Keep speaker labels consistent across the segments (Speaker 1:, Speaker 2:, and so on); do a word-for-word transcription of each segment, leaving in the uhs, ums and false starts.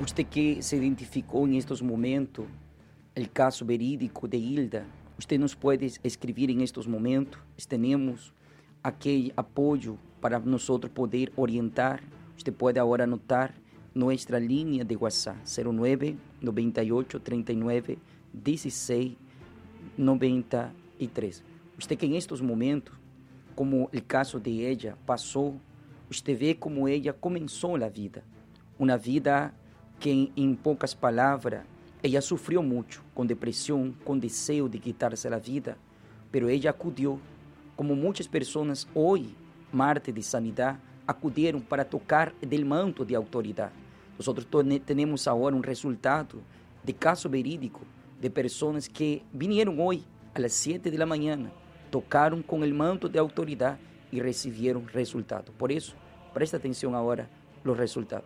Speaker 1: Usted que se identificó en estos momentos, el caso verídico de Hilda, usted nos puede escribir en estos momentos. Tenemos aquel apoyo para nosotros poder orientar. Usted puede ahora anotar nuestra línea de WhatsApp cero nueve noventa y ocho treinta y nueve dieciséis noventa y tres. Usted que en estos momentos, como el caso de ella pasó, usted ve como ella comenzó la vida. Una vida que en, en pocas palabras, ella sufrió mucho, con depresión, con deseo de quitarse la vida, pero ella acudió, como muchas personas hoy, martes de sanidad, acudieron para tocar del manto de autoridad. Nosotros tenemos ahora un resultado de caso verídico de personas que vinieron hoy a las siete de la mañana, tocaron con el manto de autoridad y recibieron resultado. Por eso, presta atención ahora los resultados.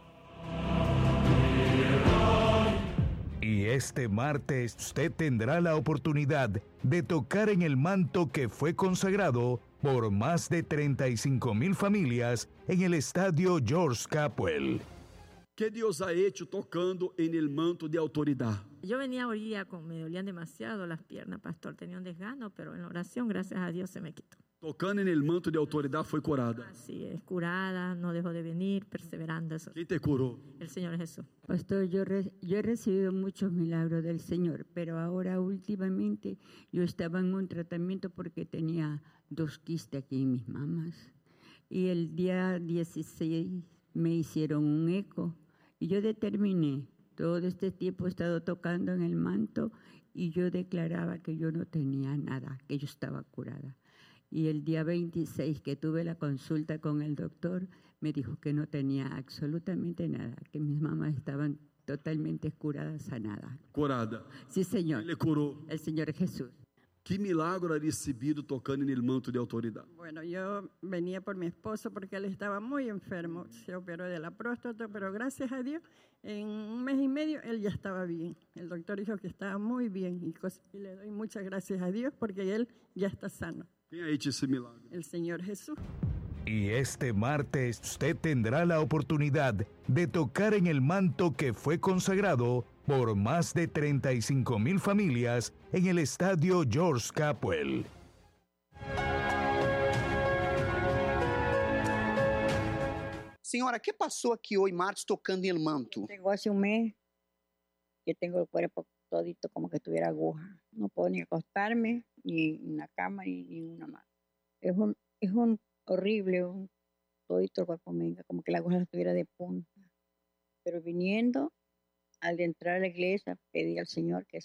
Speaker 2: Y este martes usted tendrá la oportunidad de tocar en el manto que fue consagrado por más de treinta y cinco mil familias en el estadio George Capwell.
Speaker 3: ¿Qué Dios ha hecho tocando en el manto de autoridad?
Speaker 4: Yo venía hoy día con, me dolían demasiado las piernas, pastor, tenía un desgano, pero en la oración, gracias a Dios, se me quitó.
Speaker 3: Tocando en el manto de autoridad fue curada.
Speaker 4: Así es, curada, no dejó de venir, perseverando.
Speaker 3: ¿Quién te curó?
Speaker 4: El Señor Jesús.
Speaker 5: Pastor, yo, re, yo he recibido muchos milagros del Señor, pero ahora últimamente yo estaba en un tratamiento porque tenía dos quistes aquí en mis mamas. Y el día dieciséis me hicieron un eco y yo determiné, todo este tiempo he estado tocando en el manto y yo declaraba que yo no tenía nada, que yo estaba curada. Y el día veintiséis que tuve la consulta con el doctor, me dijo que no tenía absolutamente nada, que mis mamás estaban totalmente curadas, sanadas.
Speaker 3: Curada.
Speaker 5: Sí, Señor.
Speaker 3: ¿Quién le curó?
Speaker 5: El Señor Jesús.
Speaker 3: ¿Qué milagro ha recibido tocando en el manto de autoridad?
Speaker 6: Bueno, yo venía por mi esposo porque él estaba muy enfermo, se operó de la próstata, pero gracias a Dios, en un mes y medio él ya estaba bien. El doctor dijo que estaba muy bien y, y le doy muchas gracias a Dios porque él ya está sano.
Speaker 3: ¿Quién ha hecho ese milagro?
Speaker 6: El Señor Jesús.
Speaker 2: Y este martes usted tendrá la oportunidad de tocar en el manto que fue consagrado por más de treinta y cinco mil familias en el estadio George Capwell.
Speaker 7: Senhora, ¿qué pasó aquí hoy martes tocando en el manto?
Speaker 8: Tengo hace un mes que tengo el cuerpo todito como que tuviera aguja. No puedo ni acostarme, ni en la cama, ni, ni una mano. Es un, es un horrible, un todito el cuerpo me como que la aguja estuviera de punta. Pero viniendo, al entrar a la iglesia, pedí al Señor que